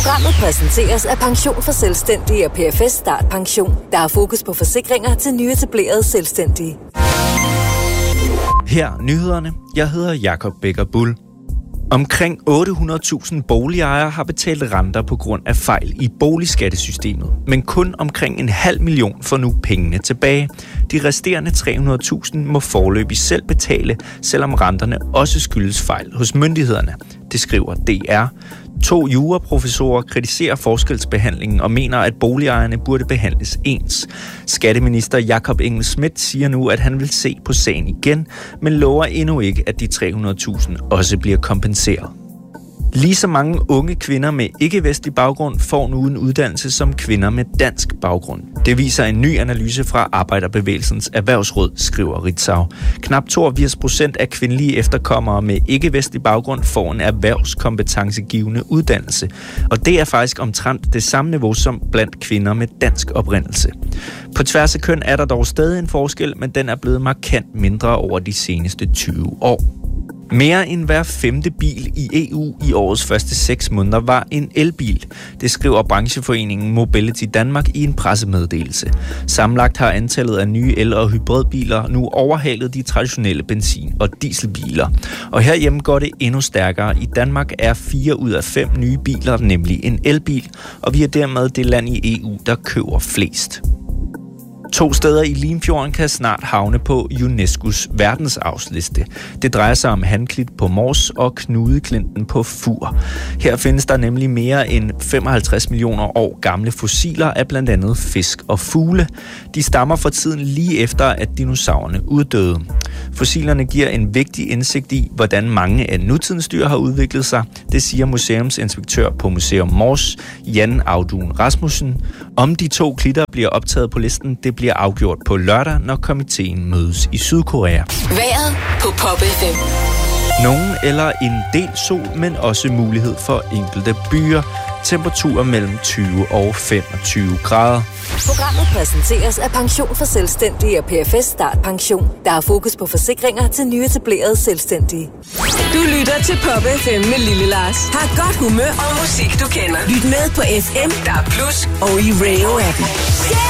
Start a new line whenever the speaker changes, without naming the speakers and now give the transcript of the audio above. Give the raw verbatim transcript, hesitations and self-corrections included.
Programmet præsenteres af Pension for Selvstændige og P F S Start Pension. Der er fokus på forsikringer til nyetablerede selvstændige.
Her nyhederne. Jeg hedder Jakob Becker Bull. Omkring otte hundrede tusind boligejere har betalt renter på grund af fejl i boligskattesystemet, men kun omkring en halv million får nu pengene tilbage. De resterende tre hundrede tusind må foreløbig selv betale, selvom renterne også skyldes fejl hos myndighederne. Det skriver D R. To juraprofessorer kritiserer forskelsbehandlingen og mener, at boligejerne burde behandles ens. Skatteminister Jakob Engel-Schmidt siger nu, at han vil se på sagen igen, men lover endnu ikke, at de tre hundrede tusind også bliver kompenseret. Lige så mange unge kvinder med ikke-vestlig baggrund får nu en uddannelse som kvinder med dansk baggrund. Det viser en ny analyse fra Arbejderbevægelsens Erhvervsråd, skriver Ritzau. Knap toogfirs procent af kvindelige efterkommere med ikke-vestlig baggrund får en erhvervskompetencegivende uddannelse. Og det er faktisk omtrent det samme niveau som blandt kvinder med dansk oprindelse. På tværs af køn er der dog stadig en forskel, men den er blevet markant mindre over de seneste tyve år. Mere end hver femte bil i E U i årets første seks måneder var en elbil. Det skriver brancheforeningen Mobility Danmark i en pressemeddelelse. Sammenlagt har antallet af nye el- og hybridbiler nu overhalet de traditionelle benzin- og dieselbiler. Og herhjemme går det endnu stærkere. I Danmark er fire ud af fem nye biler nemlig en elbil, og vi er dermed det land i E U, der køber flest. To steder i Limfjorden kan snart havne på UNESCO's verdensarvsliste. Det drejer sig om Hanklit på Mors og Knudeklinten på Fur. Her findes der nemlig mere end femoghalvtreds millioner år gamle fossiler af blandt andet fisk og fugle. De stammer fra tiden lige efter, at dinosaurerne uddøde. Fossilerne giver en vigtig indsigt i, hvordan mange af nutidens dyr har udviklet sig. Det siger museumsinspektør på Museum Mors, Jan Audun Rasmussen. Om de to klitter bliver optaget på listen, det bliver afgjort på lørdag, når komiteen mødes i Sydkorea.
Vejret på Pop F M.
Nogen eller en del sol, men også mulighed for enkelte byer. Temperaturer mellem tyve og femogtyve grader.
Programmet præsenteres af Pension for Selvstændige og P F S Start Pension. Der er fokus på forsikringer til nyetablerede selvstændige.
Du lytter til Pop F M med Lille Lars. Har godt humør og musik, du kender. Lyt med på F M, der er plus og i radio-appen.